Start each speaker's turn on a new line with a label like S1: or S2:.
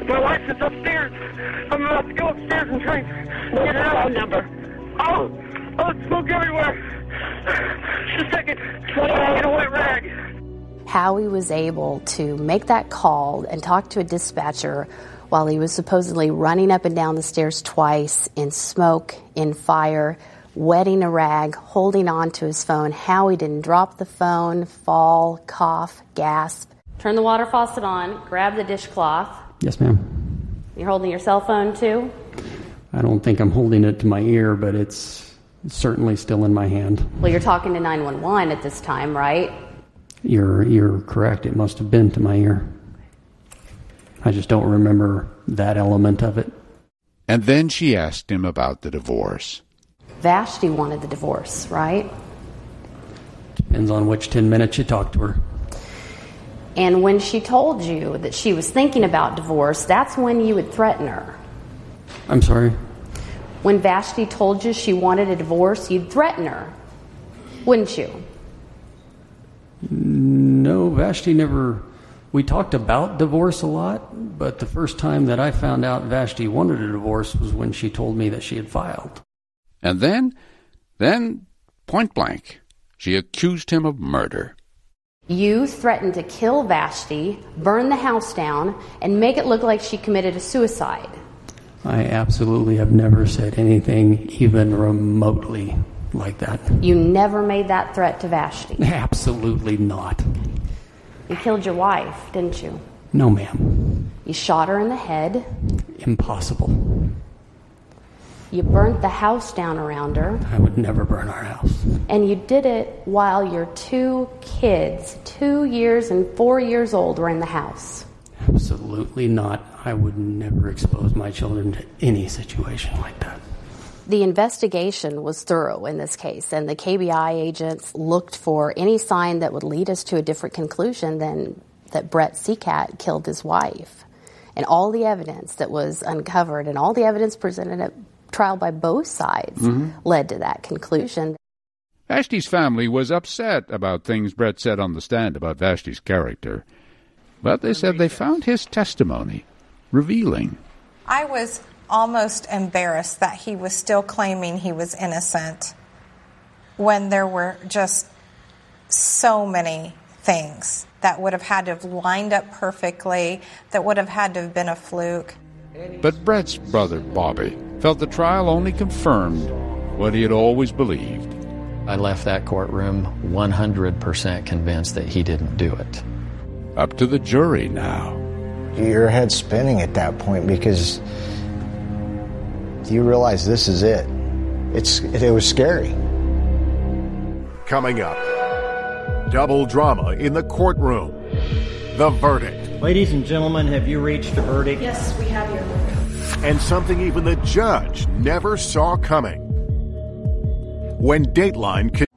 S1: My wife is upstairs. I'm about to go upstairs and try and get her phone number. Oh, it's smoke everywhere. Just a second. Get a wet rag.
S2: Howie was able to make that call and talk to a dispatcher while he was supposedly running up and down the stairs twice in smoke, in fire, wetting a rag, holding on to his phone. Howie didn't drop the phone, fall, cough, gasp. Turn the water faucet on, grab the dishcloth.
S3: Yes, ma'am.
S2: You're holding your cell phone, too?
S3: I don't think I'm holding it to my ear, but it's certainly still in my hand.
S2: Well, you're talking to 911 at this time, right?
S3: You're correct. It must have been to my ear. I just don't remember that element of it.
S4: And then she asked him about the divorce.
S2: Vashti wanted the divorce, right?
S3: Depends on which 10 minutes you talk to her.
S2: And when she told you that she was thinking about divorce, that's when you would threaten her.
S3: I'm sorry?
S2: When Vashti told you she wanted a divorce, you'd threaten her, wouldn't you?
S3: No, Vashti never... We talked about divorce a lot, but the first time that I found out Vashti wanted a divorce was when she told me that she had filed.
S4: And then, point blank, she accused him of murder.
S2: You threatened to kill Vashti, burn the house down, and make it look like she committed a suicide.
S3: I absolutely have never said anything even remotely like that.
S2: You never made that threat to Vashti?
S3: Absolutely not.
S2: You killed your wife, didn't you?
S3: No, ma'am.
S2: You shot her in the head.
S3: Impossible.
S2: You burnt the house down around her.
S3: I would never burn our house.
S2: And you did it while your two kids, 2 years and 4 years old, were in the house.
S3: Absolutely not. I would never expose my children to any situation like that.
S2: The investigation was thorough in this case, and the KBI agents looked for any sign that would lead us to a different conclusion than that Brett Seacat killed his wife. And all the evidence that was uncovered and all the evidence presented at trial by both sides led to that conclusion.
S4: Vashti's family was upset about things Brett said on the stand about Vashti's character. But they said they found his testimony revealing.
S5: I was almost embarrassed that he was still claiming he was innocent when there were just so many things that would have had to have lined up perfectly, that would have had to have been a fluke.
S4: But Brett's brother, Bobby, felt the trial only confirmed what he had always believed.
S6: I left that courtroom 100% convinced that he didn't do it.
S4: Up to the jury now.
S7: Your head's spinning at that point because you realize this is it. It was scary.
S8: Coming up, double drama in the courtroom. The verdict.
S9: Ladies and gentlemen, have you reached a verdict?
S10: Yes, we have your verdict.
S8: And something even the judge never saw coming. When Dateline